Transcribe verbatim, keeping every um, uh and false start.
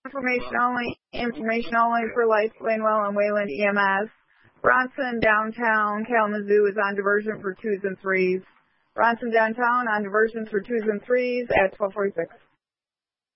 Information only, information only for Lights, Lanewell, and Wayland E M S. Bronson downtown Kalamazoo is on diversion for twos and threes. Bronson downtown on diversions for twos and threes at twelve forty-six.